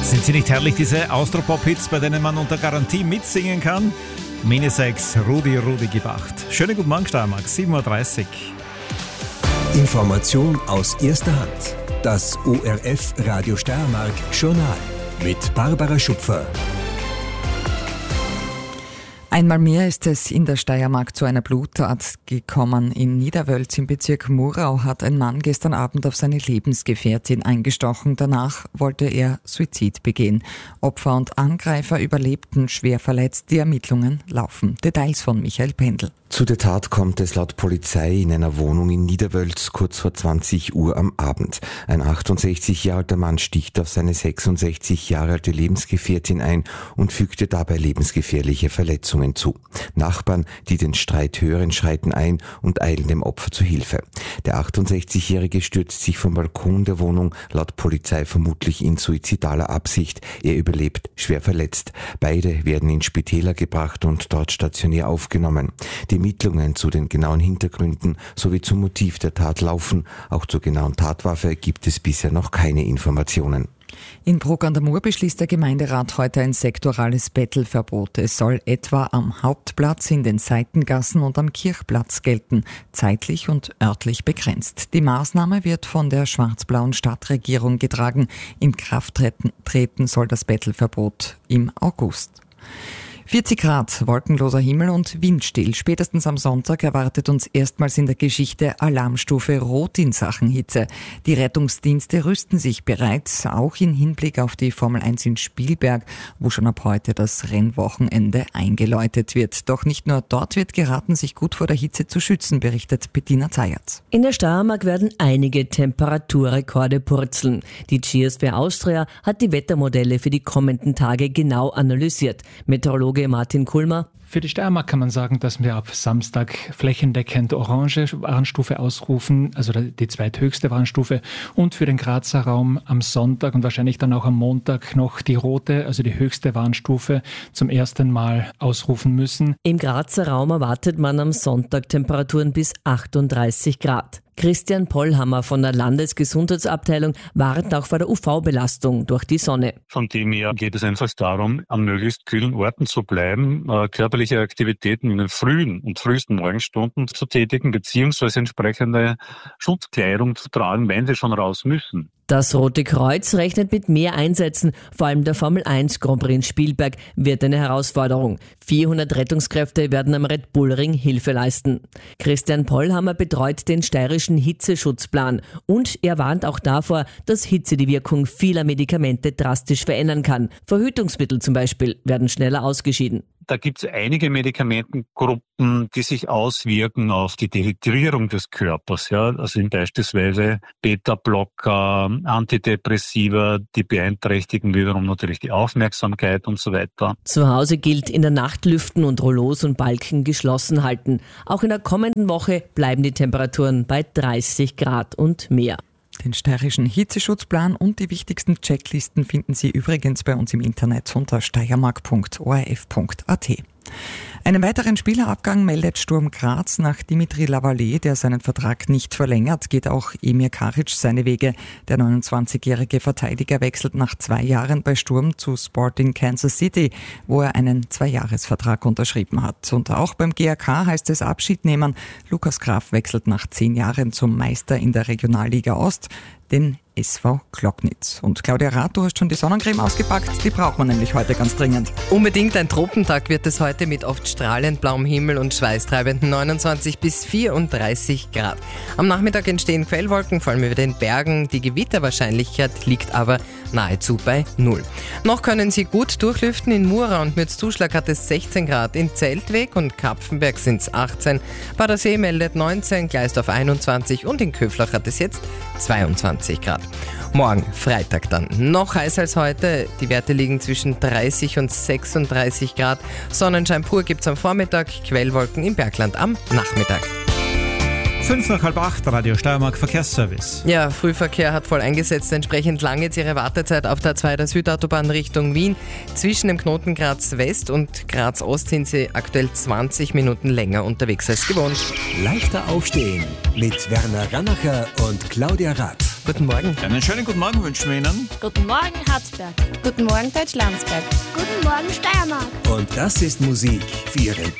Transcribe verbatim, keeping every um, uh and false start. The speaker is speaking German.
Sind sie nicht herrlich, diese Austropop-Hits, bei denen man unter Garantie mitsingen kann? Mini sechs, Rudi, Rudi gib acht. Schönen guten Morgen, Steiermark, sieben Uhr dreißig. Information aus erster Hand. Das O R F Radio Steiermark Journal mit Barbara Schupfer. Einmal mehr ist es in der Steiermark zu einer Bluttat gekommen. In Niederwölz im Bezirk Murau hat ein Mann gestern Abend auf seine Lebensgefährtin eingestochen. Danach wollte er Suizid begehen. Opfer und Angreifer überlebten schwer verletzt. Die Ermittlungen laufen. Details von Michael Pendl. Zu der Tat kommt es laut Polizei in einer Wohnung in Niederwölz kurz vor zwanzig Uhr am Abend. Ein achtundsechzig Jahre alter Mann sticht auf seine sechsundsechzig Jahre alte Lebensgefährtin ein und fügte dabei lebensgefährliche Verletzungen zu. Nachbarn, die den Streit hören, schreiten ein und eilen dem Opfer zu Hilfe. Der achtundsechzigjährige stürzt sich vom Balkon der Wohnung, laut Polizei vermutlich in suizidaler Absicht. Er überlebt schwer verletzt. Beide werden in Spitäler gebracht und dort stationär aufgenommen. Die Ermittlungen zu den genauen Hintergründen sowie zum Motiv der Tat laufen. Auch zur genauen Tatwaffe gibt es bisher noch keine Informationen. In Bruck an der Mur beschließt der Gemeinderat heute ein sektorales Bettelverbot. Es soll etwa am Hauptplatz, in den Seitengassen und am Kirchplatz gelten, zeitlich und örtlich begrenzt. Die Maßnahme wird von der schwarz-blauen Stadtregierung getragen. In Kraft treten, treten soll das Bettelverbot im August. vierzig Grad, wolkenloser Himmel und windstill. Spätestens am Sonntag erwartet uns erstmals in der Geschichte Alarmstufe Rot in Sachen Hitze. Die Rettungsdienste rüsten sich bereits, auch in Hinblick auf die Formel eins in Spielberg, wo schon ab heute das Rennwochenende eingeläutet wird. Doch nicht nur dort wird geraten, sich gut vor der Hitze zu schützen, berichtet Bettina Zayatz. In der Steiermark werden einige Temperaturrekorde purzeln. Die Geosphere Austria hat die Wettermodelle für die kommenden Tage genau analysiert. Meteorologe Martin Kulmer. Für die Steiermark kann man sagen, dass wir ab Samstag flächendeckend orange Warnstufe ausrufen, also die zweithöchste Warnstufe, und für den Grazer Raum am Sonntag und wahrscheinlich dann auch am Montag noch die rote, also die höchste Warnstufe, zum ersten Mal ausrufen müssen. Im Grazer Raum erwartet man am Sonntag Temperaturen bis achtunddreißig Grad. Christian Pollhammer von der Landesgesundheitsabteilung warnt auch vor der U V-Belastung durch die Sonne. Von dem her geht es einfach darum, an möglichst kühlen Orten zu bleiben, körperliche Aktivitäten in den frühen und frühesten Morgenstunden zu tätigen, beziehungsweise entsprechende Schutzkleidung zu tragen, wenn sie schon raus müssen. Das Rote Kreuz rechnet mit mehr Einsätzen, vor allem der Formel eins Grand Prix in Spielberg wird eine Herausforderung. vierhundert Rettungskräfte werden am Red Bull Ring Hilfe leisten. Christian Pollhammer betreut den steirischen Hitzeschutzplan und er warnt auch davor, dass Hitze die Wirkung vieler Medikamente drastisch verändern kann. Verhütungsmittel zum Beispiel werden schneller ausgeschieden. Da gibt es einige Medikamentengruppen, die sich auswirken auf die Dehydrierung des Körpers. Ja, also beispielsweise Beta-Blocker, Antidepressiva, die beeinträchtigen wiederum natürlich die Aufmerksamkeit und so weiter. Zu Hause gilt in der Nacht lüften und Rollos und Balken geschlossen halten. Auch in der kommenden Woche bleiben die Temperaturen bei dreißig Grad und mehr. Den steirischen Hitzeschutzplan und die wichtigsten Checklisten finden Sie übrigens bei uns im Internet unter steiermark punkt o r f punkt a t. Einen weiteren Spielerabgang meldet Sturm Graz. Nach Dimitri Lavallee, der seinen Vertrag nicht verlängert, geht auch Emir Karic seine Wege. Der neunundzwanzigjährige Verteidiger wechselt nach zwei Jahren bei Sturm zu Sporting Kansas City, wo er einen Zweijahresvertrag unterschrieben hat. Und auch beim G A K heißt es Abschied nehmen. Lukas Graf wechselt nach zehn Jahren zum Meister in der Regionalliga Ost, den S V Glocknitz. Und Claudia Rath, du hast schon die Sonnencreme ausgepackt, die braucht man nämlich heute ganz dringend. Unbedingt, ein Tropentag wird es heute mit oft strahlend blauem Himmel und schweißtreibenden neunundzwanzig bis vierunddreißig Grad. Am Nachmittag entstehen Quellwolken, vor allem über den Bergen. Die Gewitterwahrscheinlichkeit liegt aber nahezu bei null. Noch können Sie gut durchlüften. In Mura und Mürzzuschlag hat es sechzehn Grad. In Zeltweg und Kapfenberg sind es achtzehn. Badersee meldet neunzehn, Gleisdorf einundzwanzig und in Köflach hat es jetzt zweiundzwanzig Grad. Morgen, Freitag dann, noch heißer als heute. Die Werte liegen zwischen dreißig und sechsunddreißig Grad. Sonnenschein pur gibt's am Vormittag, Quellwolken im Bergland am Nachmittag. Fünf nach halb acht, Radio Steiermark Verkehrsservice. Ja, Frühverkehr hat voll eingesetzt. Entsprechend lang jetzt Ihre Wartezeit auf der A zwei der Südautobahn Richtung Wien. Zwischen dem Knoten Graz West und Graz Ost sind Sie aktuell zwanzig Minuten länger unterwegs als gewohnt. Leichter aufstehen mit Werner Rannacher und Claudia Rath. Guten Morgen. Einen schönen guten Morgen wünschen wir Ihnen. Guten Morgen, Harzberg. Guten Morgen, Deutschlandsberg. Guten Morgen, Steiermark. Und das ist Musik für Ihren